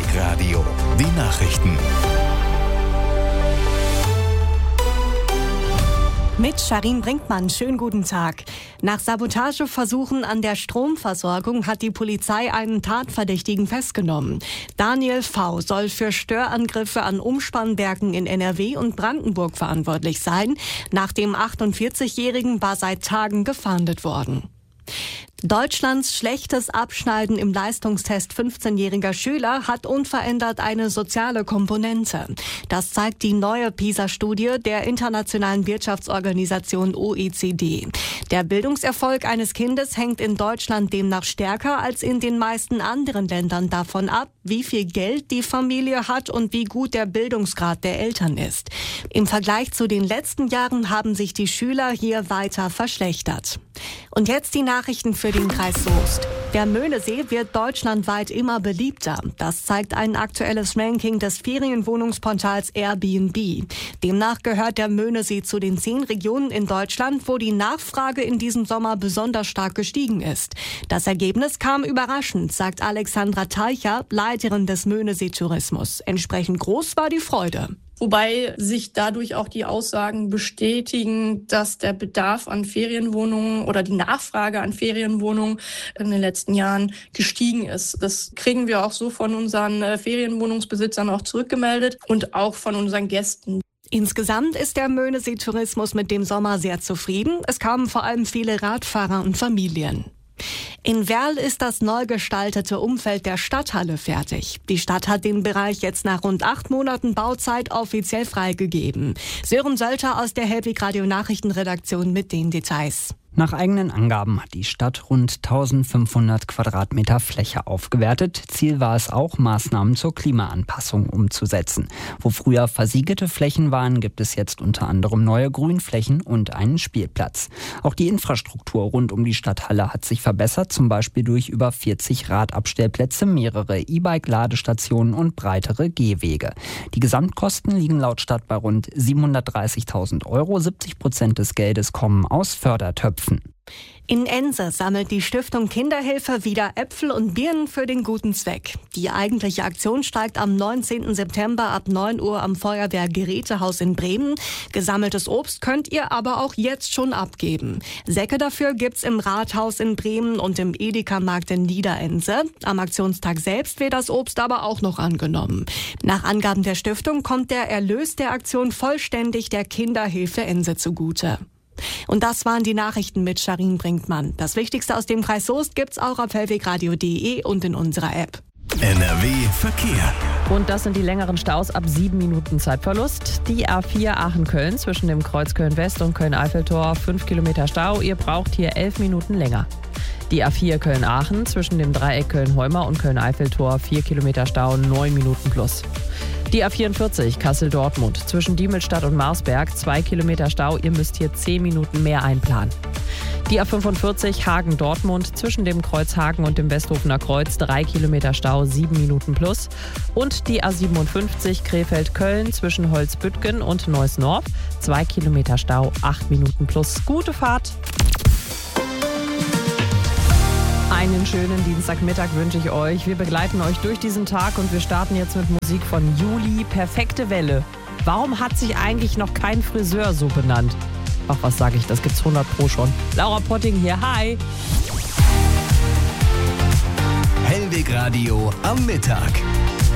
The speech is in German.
Hellweg Radio, die Nachrichten. Mit Sharin Brinkmann, schönen guten Tag. Nach Sabotageversuchen an der Stromversorgung hat die Polizei einen Tatverdächtigen festgenommen. Daniel V. soll für Störangriffe an Umspannwerken in NRW und Brandenburg verantwortlich sein. Nach dem 48-Jährigen war seit Tagen gefahndet worden. Deutschlands schlechtes Abschneiden im Leistungstest 15-jähriger Schüler hat unverändert eine soziale Komponente. Das zeigt die neue PISA-Studie der Internationalen Wirtschaftsorganisation OECD. Der Bildungserfolg eines Kindes hängt in Deutschland demnach stärker als in den meisten anderen Ländern davon ab, wie viel Geld die Familie hat und wie gut der Bildungsgrad der Eltern ist. Im Vergleich zu den letzten Jahren haben sich die Schüler hier weiter verschlechtert. Und jetzt die Nachrichten für den Kreis Soest. Der Möhnesee wird deutschlandweit immer beliebter. Das zeigt ein aktuelles Ranking des Ferienwohnungsportals Airbnb. Demnach gehört der Möhnesee zu den 10 Regionen in Deutschland, wo die Nachfrage in diesem Sommer besonders stark gestiegen ist. Das Ergebnis kam überraschend, sagt Alexandra Teicher, Leiterin des Möhnesee Tourismus. Entsprechend groß war die Freude. Wobei sich dadurch auch die Aussagen bestätigen, dass der Bedarf an Ferienwohnungen oder die Nachfrage an Ferienwohnungen in den letzten Jahren gestiegen ist. Das kriegen wir auch so von unseren Ferienwohnungsbesitzern auch zurückgemeldet und auch von unseren Gästen. Insgesamt ist der Möhnesee Tourismus mit dem Sommer sehr zufrieden. Es kamen vor allem viele Radfahrer und Familien. In Werl ist das neu gestaltete Umfeld der Stadthalle fertig. Die Stadt hat den Bereich jetzt nach rund 8 Monaten Bauzeit offiziell freigegeben. Sören Sölter aus der Hellweg Radio Nachrichtenredaktion mit den Details. Nach eigenen Angaben hat die Stadt rund 1500 Quadratmeter Fläche aufgewertet. Ziel war es auch, Maßnahmen zur Klimaanpassung umzusetzen. Wo früher versiegelte Flächen waren, gibt es jetzt unter anderem neue Grünflächen und einen Spielplatz. Auch die Infrastruktur rund um die Stadthalle hat sich verbessert, zum Beispiel durch über 40 Radabstellplätze, mehrere E-Bike-Ladestationen und breitere Gehwege. Die Gesamtkosten liegen laut Stadt bei rund 730.000 €. 70% des Geldes kommen aus Fördertöpfen. In Ense sammelt die Stiftung Kinderhilfe wieder Äpfel und Birnen für den guten Zweck. Die eigentliche Aktion steigt am 19. September ab 9 Uhr am Feuerwehr-Gerätehaus in Bremen. Gesammeltes Obst könnt ihr aber auch jetzt schon abgeben. Säcke dafür gibt's im Rathaus in Bremen und im Edeka-Markt in Niederense. Am Aktionstag selbst wird das Obst aber auch noch angenommen. Nach Angaben der Stiftung kommt der Erlös der Aktion vollständig der Kinderhilfe Ense zugute. Und das waren die Nachrichten mit Sharin Brinkmann. Das Wichtigste aus dem Kreis Soest gibt's auch auf hellwegradio.de und in unserer App. NRW Verkehr. Und das sind die längeren Staus ab 7 Minuten Zeitverlust. Die A4 Aachen-Köln zwischen dem Kreuz Köln-West und Köln-Eiffeltor 5 Kilometer Stau. Ihr braucht hier 11 Minuten länger. Die A4 Köln-Aachen zwischen dem Dreieck Köln-Heumar und Köln-Eiffeltor 4 Kilometer Stau, 9 Minuten plus. Die A44 Kassel-Dortmund zwischen Diemelstadt und Marsberg 2 Kilometer Stau. Ihr müsst hier 10 Minuten mehr einplanen. Die A45 Hagen-Dortmund zwischen dem Kreuz Hagen und dem Westhofener Kreuz 3 Kilometer Stau, 7 Minuten plus. Und die A57 Krefeld-Köln zwischen Holzbüttgen und Neuss-North 2 Kilometer Stau, 8 Minuten plus. Gute Fahrt! Einen schönen Dienstagmittag wünsche ich euch. Wir begleiten euch durch diesen Tag und wir starten jetzt mit Musik von Juli. Perfekte Welle. Warum hat sich eigentlich noch kein Friseur so benannt? Ach, was sage ich, das gibt's 100 Pro schon. Laura Potting hier, hi! Hellweg Radio am Mittag.